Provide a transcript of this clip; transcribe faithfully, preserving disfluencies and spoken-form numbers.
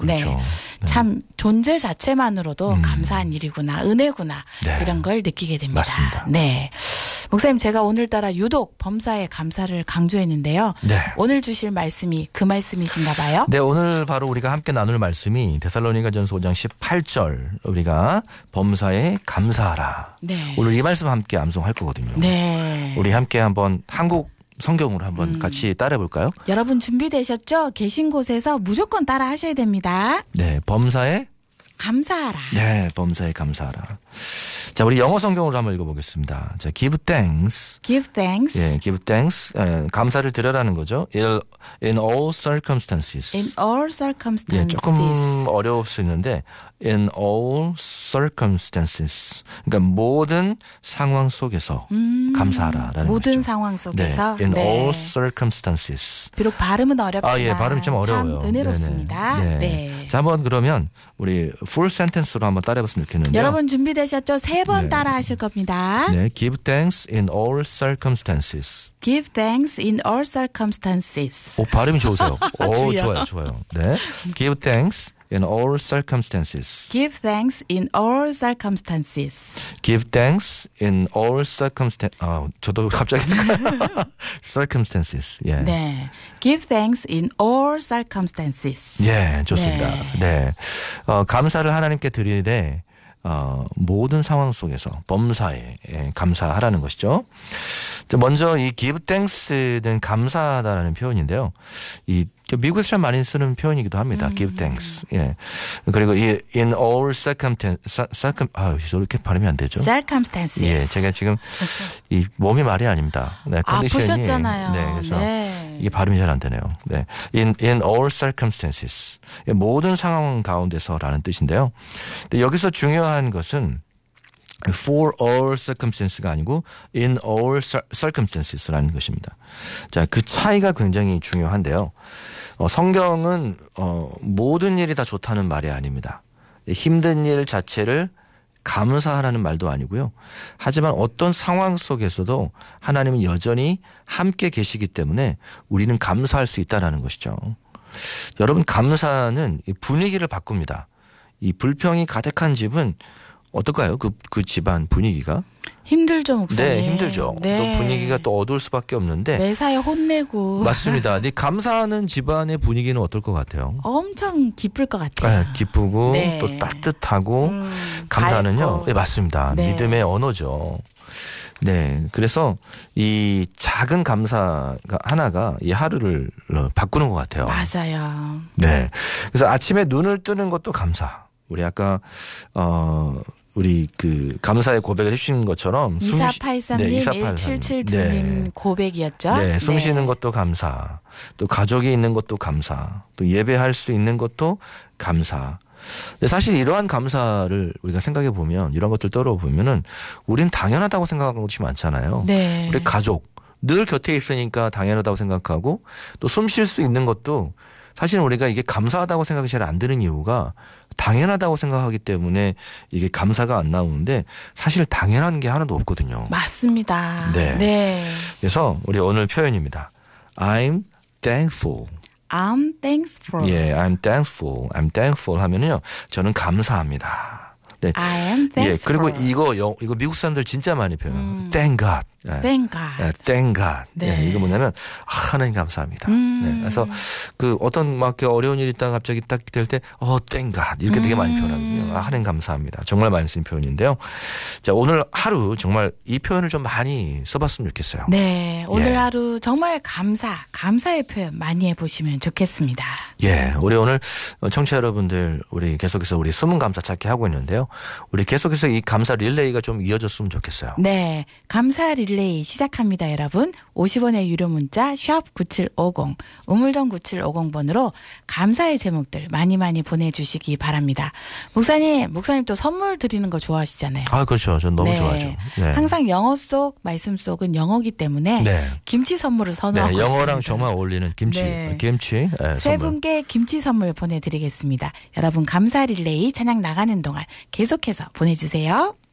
그렇죠. 네. 네. 참 존재 자체만으로도 음. 감사한 일이구나, 은혜구나 네. 이런 걸 느끼게 됩니다. 맞습니다. 네. 목사님, 제가 오늘따라 유독 범사에 감사를 강조했는데요. 네. 오늘 주실 말씀이 그 말씀이신가 봐요. 네, 오늘 바로 우리가 함께 나눌 말씀이 데살로니가전서 오 장 십팔 절, 우리가 범사에 감사하라. 네. 오늘 이 말씀 함께 암송할 거거든요. 네. 우리 함께 한번 한국 성경으로 한번 음. 같이 따라해 볼까요? 여러분 준비되셨죠? 계신 곳에서 무조건 따라 하셔야 됩니다. 네, 범사에 감사하라. 네, 범사에 감사하라. 자, 우리 영어 성경으로 한번 읽어보겠습니다. 자, give thanks. Give thanks. 예, give thanks. 예, 감사를 드려라는 거죠. In, in all circumstances. In all circumstances. 예, 조금 어려울 수 있는데 in all circumstances. 그러니까 모든 상황 속에서 음, 감사하라라는 모든 거죠. 상황 속에서. 네, in 네. all circumstances. 비록 발음은 어렵지만 아, 예, 발음이 좀 어려워요. 참 은혜롭습니다. 네네. 네. 네. 자, 한번 그러면 우리 full sentence로 한번 따라해봤으면 좋겠는데요. 여러분 준비되셨죠? 세 번 네. 따라 하실 겁니다. 네, give thanks in all circumstances. Give thanks in all circumstances. 오, 발음이 좋으세요. 오, 주여. 좋아요, 좋아요. 네, give thanks in all circumstances. Give thanks in all circumstances. Give thanks in all circumstances. 아, 저도 갑자기 circumstances. 예. 네. Give thanks in all circumstances. 예, 좋습니다. 네. 네. 어, 감사를 하나님께 드리되 어, 모든 상황 속에서 범사에 예, 감사하라는 것이죠. 먼저 이 give thanks는 감사하다라는 표현인데요. 이 미국에서 참 많이 쓰는 표현이기도 합니다. 음. give thanks. 예. 그리고 이 in all circumstances. 아, 이렇게 발음이 안 되죠. circumstances. 예, 제가 지금 이 몸이 말이 아닙니다. 네, 컨디션이. 아프셨잖아요. 네, 그래서 네. 이게 발음이 잘 안 되네요. 네, in in all circumstances, 모든 상황 가운데서라는 뜻인데요. 근데 여기서 중요한 것은 for all circumstances가 아니고 in all circumstances라는 것입니다. 자, 그 차이가 굉장히 중요한데요. 어, 성경은 어, 모든 일이 다 좋다는 말이 아닙니다. 힘든 일 자체를 감사하라는 말도 아니고요. 하지만 어떤 상황 속에서도 하나님은 여전히 함께 계시기 때문에 우리는 감사할 수 있다는 것이죠. 여러분, 감사는 분위기를 바꿉니다. 이 불평이 가득한 집은 어떨까요? 그, 그 집안 분위기가? 힘들죠, 목사님. 네, 힘들죠. 네. 또 분위기가 또 어두울 수밖에 없는데. 매사에 혼내고. 맞습니다. 근데 감사하는 집안의 분위기는 어떨 것 같아요? 엄청 기쁠 것 같아요. 네, 기쁘고 네. 또 따뜻하고 음, 감사는요. 밝고. 네, 맞습니다. 네. 믿음의 언어죠. 네, 그래서 이 작은 감사가 하나가 이 하루를 바꾸는 것 같아요. 맞아요. 네, 그래서 아침에 눈을 뜨는 것도 감사. 우리 아까 어 우리 그 감사의 고백을 해주신 것처럼 이사팔삼 님, 일칠칠이 님 네. 고백이었죠. 네, 숨 네. 쉬는 것도 감사. 또 가족이 있는 것도 감사. 또 예배할 수 있는 것도 감사. 근데 사실 이러한 감사를 우리가 생각해 보면, 이런 것들 떨어보면은 우리는 당연하다고 생각하는 것이 많잖아요. 네. 우리 가족 늘 곁에 있으니까 당연하다고 생각하고, 또 숨 쉴 수 있는 것도 사실 우리가 이게 감사하다고 생각이 잘 안 드는 이유가 당연하다고 생각하기 때문에 이게 감사가 안 나오는데, 사실 당연한 게 하나도 없거든요. 맞습니다. 네. 네. 그래서 우리 오늘 표현입니다. I'm thankful. I'm thankful. 예, I'm thankful. I'm thankful 하면은요, 저는 감사합니다. 네. I am thankful. 예, 그리고 이거 영, 이거 미국 사람들 진짜 많이 표현해요. 음. Thank God. 예. Thank God. 예, thank God. 네. 예, 이거 뭐냐면 아, 하나님 감사합니다. 음. 네, 그래서 그 어떤 막 어려운 일이 있다가 갑자기 딱 될 때 어, thank God 이렇게 되게 많이 음. 표현하거든요. 아, 하나님 감사합니다. 정말 많이 쓰는 표현인데요. 자, 오늘 하루 정말 이 표현을 좀 많이 써봤으면 좋겠어요. 네. 오늘 예. 하루 정말 감사, 감사의 표현 많이 해보시면 좋겠습니다. 예, 우리 오늘 청취자 여러분들 우리 계속해서 우리 숨은 감사 찾기 하고 있는데요. 우리 계속해서 이 감사 릴레이가 좀 이어졌으면 좋겠어요. 네. 감사 릴레이 시작합니다, 여러분. 오십 원의 유료 문자 샵 구칠오공, 우물정 구칠오공 번으로 감사의 제목들 많이 많이 보내주시기 바랍니다. 목사님, 목사님 또 선물 드리는 거 좋아하시잖아요. 아, 그렇죠. 전 너무 네. 좋아하죠. 네. 항상 영어 속, 말씀 속은 영어기 때문에 네. 김치 선물을 선호하고 네, 영어랑 있습니다. 정말 어울리는 김치, 네. 김치 네, 세 선물. 분께 김치 선물 보내드리겠습니다. 여러분 감사 릴레이 찬양 나가는 동안 계속해서 보내주세요.